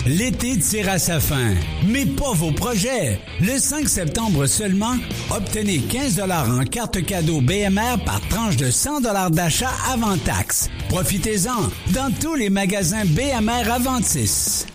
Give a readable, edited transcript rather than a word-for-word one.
L'été tire à sa fin, mais pas vos projets. Le 5 septembre seulement, obtenez 15 $ en carte cadeau BMR par tranche de 100 $ d'achat avant taxe. Profitez-en dans tous les magasins BMR Aventis.